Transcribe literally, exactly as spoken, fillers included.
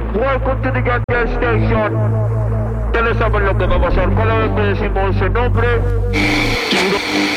Welcome to the gas gas station. Ya le saben lo que va a pasar cada vez que decimos ese nombre.